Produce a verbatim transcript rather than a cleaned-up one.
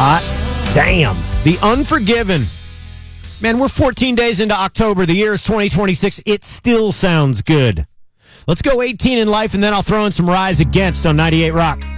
Hot damn. The Unforgiven. Man, we're fourteen days into October. The year is twenty twenty-six. It still sounds good. Let's go eighteen in life, and then I'll throw in some Rise Against on ninety-eight Rock.